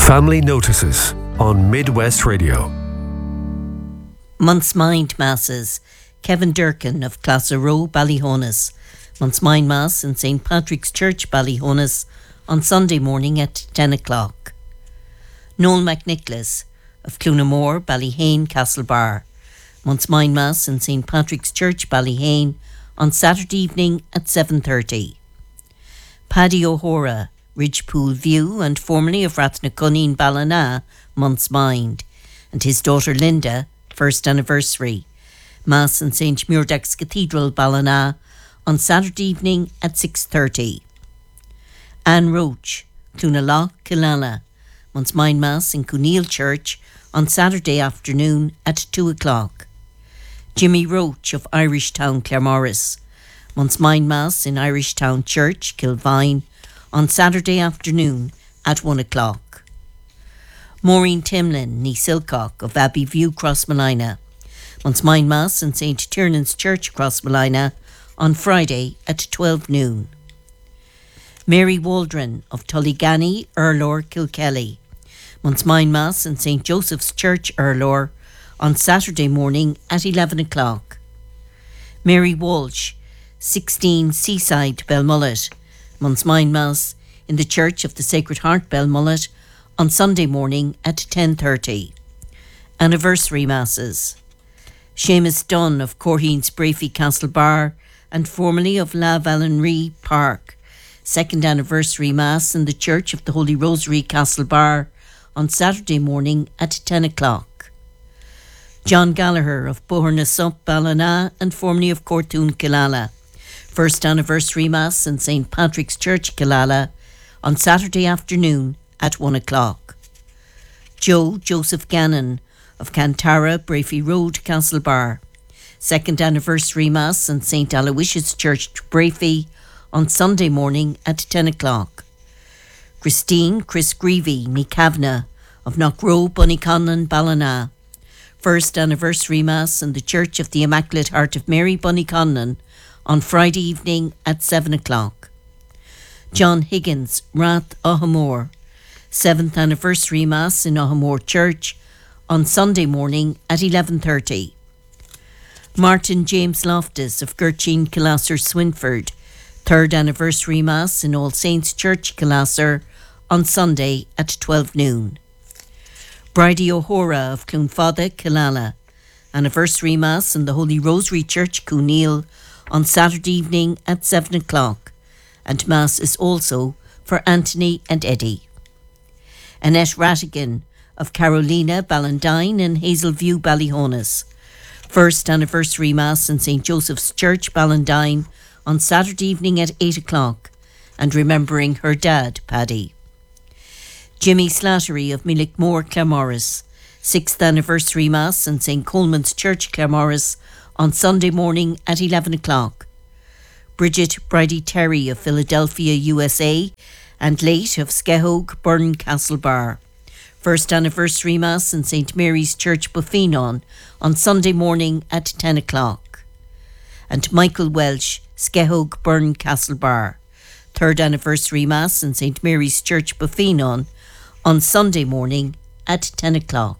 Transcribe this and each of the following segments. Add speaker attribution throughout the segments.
Speaker 1: Family Notices on Midwest Radio.
Speaker 2: Month's Mind Masses. Kevin Durkin of Classes Row, Ballyhonus. Month's Mind Mass in St. Patrick's Church, Ballyhonus, on Sunday morning at 10 o'clock. Noel McNicholas of Clunamore, Ballyhane, Castlebar. Month's Mind Mass in St. Patrick's Church, Ballyhane, on Saturday evening at 7:30. Paddy O'Hora, Ridgepool View, and formerly of Rathnacunneen, Ballina, Month's Mind, and his daughter Linda, first anniversary. Mass in St. Muirdagh's Cathedral, Ballina, on Saturday evening at 6:30. Anne Roach, Clunalough, Killala. Month's Mind Mass in Cooneil Church on Saturday afternoon at 2 o'clock. Jimmy Roach of Irishtown, Claremorris. Month's Mind Mass in Irishtown Church, Kilvine, on Saturday afternoon at 1 o'clock. Maureen Timlin, ní Silcock of Abbey View, Crossmolina. Month's Mind Mass in St. Tiernan's Church, Crossmolina, on Friday at 12 noon. Mary Waldron of Tullygany, Erlor, Kilkelly. Month's Mind Mass in St. Joseph's Church, Erlor, on Saturday morning at 11 o'clock. Mary Walsh, 16 Seaside, Belmullet. Month's Mind Mass in the Church of the Sacred Heart, Belmullet, on Sunday morning at 10:30. Anniversary Masses. Seamus Dunn of Corheen's Brafey, Castlebar, and formerly of La Vallenry Park. Second anniversary Mass in the Church of the Holy Rosary, Castlebar, on Saturday morning at 10 o'clock. John Gallagher of Bohernasup, Ballina, and formerly of Cortoon, Killala. First anniversary Mass in St. Patrick's Church, Killala, on Saturday afternoon at 1 o'clock. Joseph Gannon of Cantara, Brafey Road, Castlebar. Second anniversary Mass in St. Aloysius Church, Brafey, on Sunday morning at 10 o'clock. Chris Greavy, ní Kavanagh of Knockrow, Bunnyconlon, Ballina. First anniversary Mass in the Church of the Immaculate Heart of Mary, Bunnyconlon, on Friday evening at 7 o'clock. John Higgins, Rath, Ohamore. 7th anniversary Mass in Ohamore Church on Sunday morning at 11:30. Martin James Loftus of Gurchin, Killasser, Swinford. 3rd anniversary Mass in All Saints Church, Killasser, on Sunday at 12 noon. Bridie O'Hora of Clonfada, Killala. Anniversary Mass in the Holy Rosary Church, Cooneil, on Saturday evening at 7 o'clock, and Mass is also for Anthony and Eddie. Annette Rattigan of Carolina, Ballandine, and Hazelview, Ballyhonus. First anniversary Mass in St. Joseph's Church, Ballandine, on Saturday evening at 8 o'clock, and remembering her dad, Paddy. Jimmy Slattery of Millickmore, Claremorris. 6th anniversary Mass in St. Coleman's Church, Claremorris, on Sunday morning at 11 o'clock. Bridget Bridie Terry of Philadelphia, USA, and late of Skehogue, Burn, Castlebar. First anniversary Mass in St. Mary's Church, Buffinon, on Sunday morning at 10 o'clock. And Michael Welsh, Skehogue, Burn, Castlebar. 3rd anniversary Mass in St. Mary's Church, Buffinon, on Sunday morning at 10 o'clock.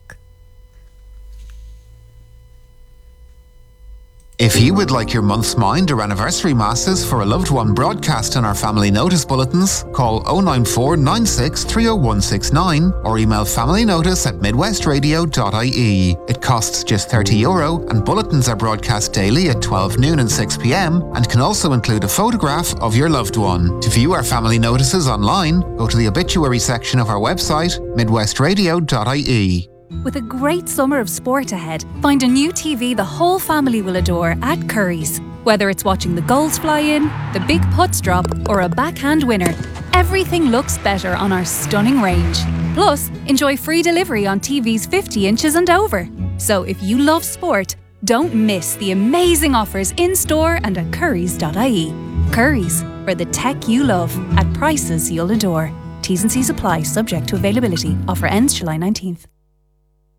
Speaker 3: If you would like your month's mind or anniversary masses for a loved one broadcast in our family notice bulletins, call 094 96 30169 or email familynotice@midwestradio.ie. It costs just €30 and bulletins are broadcast daily at 12 noon and 6 p.m. and can also include a photograph of your loved one. To view our family notices online, go to the obituary section of our website, midwestradio.ie.
Speaker 4: With a great summer of sport ahead, find a new TV the whole family will adore at Curry's. Whether it's watching the goals fly in, the big putts drop, or a backhand winner, everything looks better on our stunning range. Plus, enjoy free delivery on TVs 50 inches and over. So if you love sport, don't miss the amazing offers in-store and at currys.ie. Curry's, for the tech you love, at prices you'll adore. T's and C's apply, subject to availability. Offer ends July 19th.